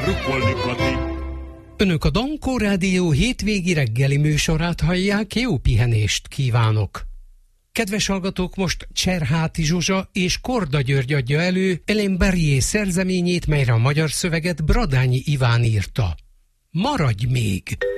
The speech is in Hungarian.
Önök a Dankó Rádió hétvégi reggeli műsorát hallják, jó pihenést kívánok! Kedves hallgatók, most Cserháti Zsuzsa és Korda György adja elő Ellen Barrier szerzeményét, melyre a magyar szöveget Bradányi Iván írta. Maradj még!